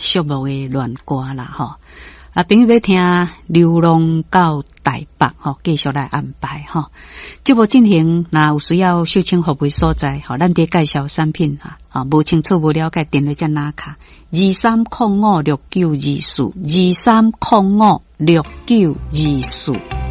寂寞的恋歌啦吼。朋友要听流浪到台北吼，继续来安排吼。节目进行，若有需要秀清服务所在吼，咱得介绍产品哈。无清楚无了解，电话才拿卡23056924，23056924。